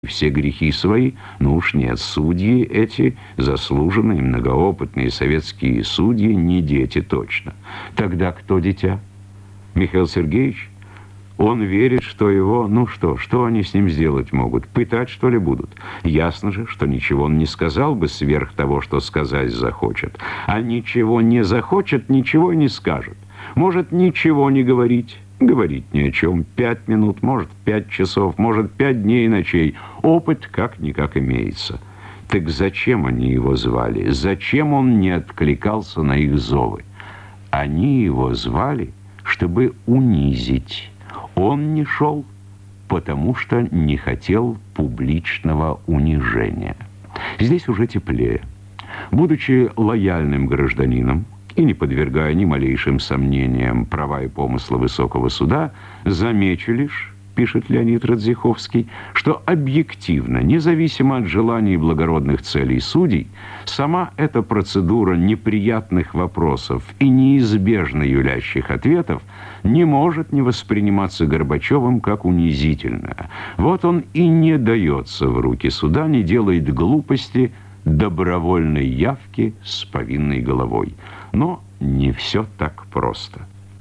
все грехи свои, ну уж нет, судьи эти, заслуженные, многоопытные советские судьи, не дети точно. Тогда кто дитя? Михаил Сергеевич? Он верит, что его, ну что они с ним сделать могут? Пытать, что ли, будут? Ясно же, что ничего он не сказал бы сверх того, что сказать захочет. А ничего не захочет, ничего и не скажет. Может ничего не говорить. Говорить ни о чем. 5 минут, может 5 часов, может 5 дней и ночей. Опыт как-никак имеется. Так зачем они его звали? Зачем он не откликался на их зовы? Они его звали, чтобы унизить. Он не шел, потому что не хотел публичного унижения. Здесь уже теплее. Будучи лояльным гражданином и не подвергая ни малейшим сомнениям права и помысла высокого суда, замечу лишь, пишет Леонид Радзиховский, что объективно, независимо от желаний и благородных целей судей, сама эта процедура неприятных вопросов и неизбежно юлящих ответов не может не восприниматься Горбачевым как унизительная. Вот он и не дается в руки суда, не делает глупости добровольной явки с повинной головой. Но не все так просто.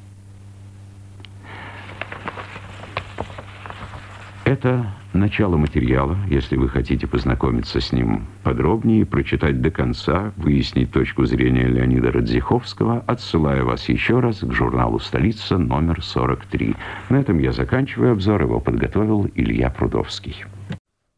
Это начало материала. Если вы хотите познакомиться с ним подробнее, прочитать до конца, выяснить точку зрения Леонида Радзиховского, отсылаю вас еще раз к журналу «Столица», номер 43. На этом я заканчиваю обзор. Его подготовил Илья Прудовский.